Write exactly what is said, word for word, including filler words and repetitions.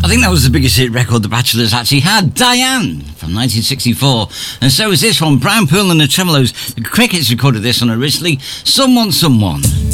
I think that was the biggest hit record the Bachelors actually had. Diane from nineteen sixty-four. And so is this one, Brian Poole and the Tremolos. The Crickets recorded this one originally. Someone, Someone.